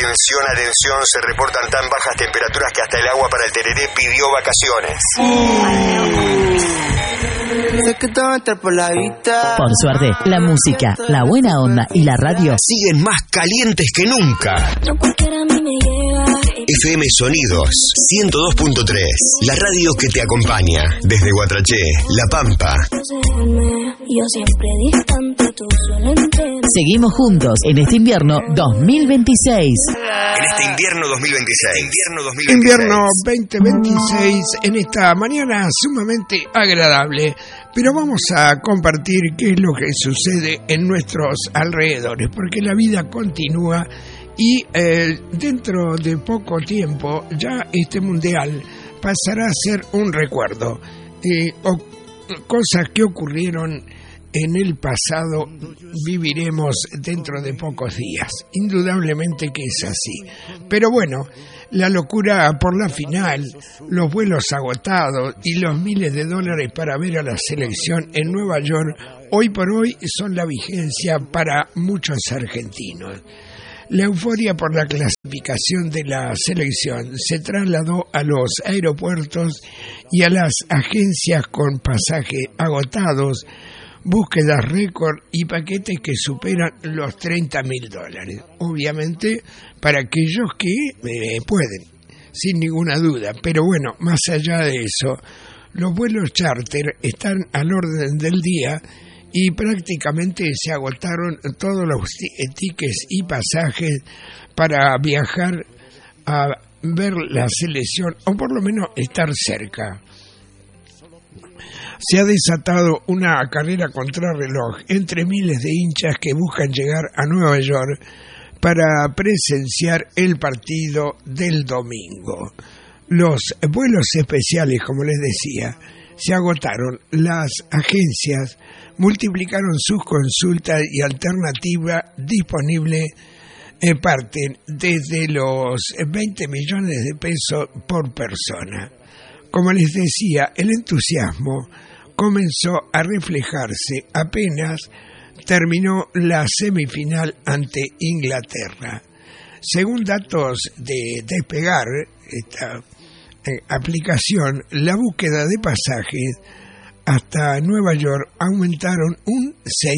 Atención, atención, se reportan tan bajas temperaturas que hasta el agua para el tereré pidió vacaciones. Por suerte, la música, la buena onda y la radio siguen más calientes que nunca. FM Sonidos 102.3, la radio que te acompaña desde Guatraché, La Pampa. Seguimos juntos en este invierno 2026. En este invierno 2026. Invierno 2026, en esta mañana sumamente agradable. Pero vamos a compartir qué es lo que sucede en nuestros alrededores, porque la vida continúa y dentro de poco tiempo ya este mundial pasará a ser un recuerdo. Cosas que ocurrieron en el pasado viviremos dentro de pocos días. Indudablemente que es así. Pero bueno, la locura por la final, los vuelos agotados y los miles de dólares para ver a la selección en Nueva York, hoy por hoy son la vigencia para muchos argentinos. La euforia por la clasificación de la selección se trasladó a los aeropuertos y a las agencias con pasajes agotados, búsquedas récord y paquetes que superan los $30.000. Obviamente para aquellos que pueden, sin ninguna duda. Pero bueno, más allá de eso, los vuelos charter están al orden del día y prácticamente se agotaron todos los tickets y pasajes para viajar a ver la selección o por lo menos estar cerca. Se ha desatado una carrera contrarreloj entre miles de hinchas que buscan llegar a Nueva York para presenciar el partido del domingo. Los vuelos especiales, como les decía, se agotaron. Las agencias multiplicaron sus consultas y alternativas disponibles. Parten desde los 20 millones de pesos por persona. Como les decía, el entusiasmo comenzó a reflejarse apenas terminó la semifinal ante Inglaterra. Según datos de Despegar, esta aplicación, la búsqueda de pasajes hasta Nueva York aumentaron un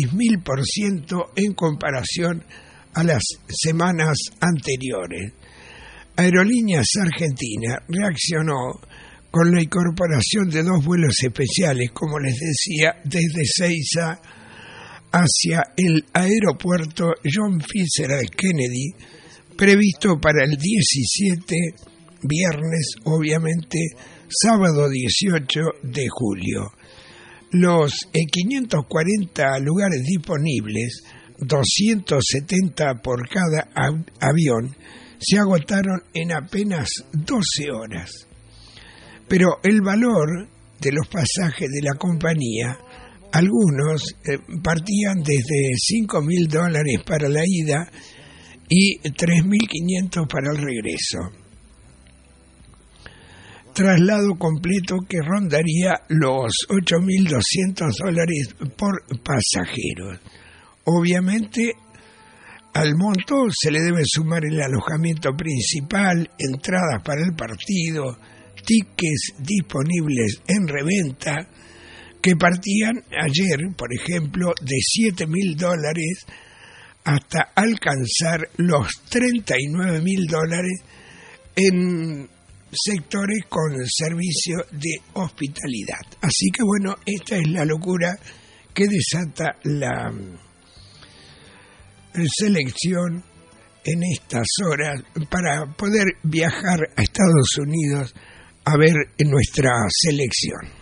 6.000% en comparación a las semanas anteriores. Aerolíneas Argentina reaccionó con la incorporación de 2 vuelos especiales, como les decía, desde Ezeiza hacia el aeropuerto John F. Kennedy, previsto para el 17, viernes, obviamente, sábado 18 de julio. Los 540 lugares disponibles, 270 por cada avión, se agotaron en apenas 12 horas. Pero el valor de los pasajes de la compañía, algunos partían desde $5.000 para la ida y $3.500 para el regreso. Traslado completo que rondaría los $8.200 por pasajero. Obviamente, al monto se le debe sumar el alojamiento principal, entradas para el partido, tickets disponibles en reventa, que partían ayer, por ejemplo, de $7.000 hasta alcanzar los $39.000 en sectores con servicio de hospitalidad. Así que bueno, esta es la locura que desata la selección en estas horas para poder viajar a Estados Unidos a ver nuestra selección.